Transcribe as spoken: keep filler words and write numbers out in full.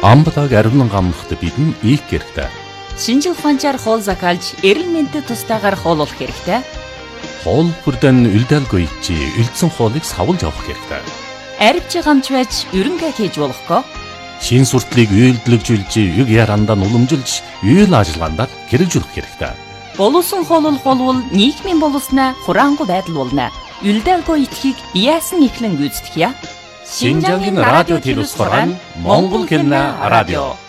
Амбалаг аривнан гамнахт бидэн ийх хэрэгтэй. Шинжил ухаанчаар хоол закалж, эрүүл мэндэд тустаагаар хооллох хэрэгтэй. Хоол бүрдэн үлдээлгүй чи үлдсэн хоолыг савлж авах хэрэгтэй. Арвч гамч байж ерөнгээ хийж болохгүй. Шин суртлыг үйлдэлжүүлж, юг ярандаа уламжилж, үйл ажиллагаанд хэрэгжүүлэх хэрэгтэй. Боловсон хооллол болвол нийгмийн боловснаа хураангуй байдал болно. Үлдээлгүй итгэхийг яасан ихлэн гүйцэтгэе. Шинжаагийн радио телевиз хорон Монгол кино радио